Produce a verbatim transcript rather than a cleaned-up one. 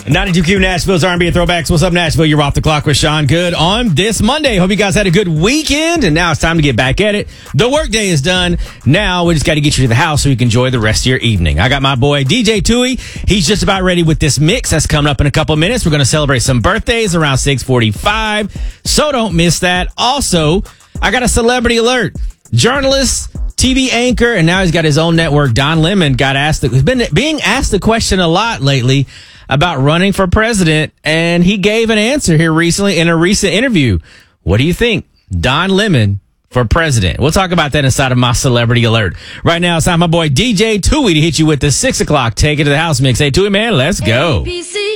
ninety-two Q Nashville's R and B and Throwbacks. What's up, Nashville? You're off the clock with Sean Good on this Monday. Hope you guys had a good weekend, and now it's time to get back at it. The workday is done. Now we just got to get you to the house so you can enjoy the rest of your evening. I got my boy D J Tui. He's just about ready with this mix that's coming up in a couple of minutes. We're going to celebrate some birthdays around six forty-five, so don't miss that. Also, I got a celebrity alert. Journalist, T V anchor, and now he's got his own network. Don Lemon got asked, has been being asked the question a lot lately about running for president, and he gave an answer here recently in a recent interview. What do you think? Don Lemon for president. We'll talk about that inside of my celebrity alert. Right now, it's time my boy D J Tui to hit you with the six o'clock Take It to the House mix. Hey, Tui, man, let's go. A B C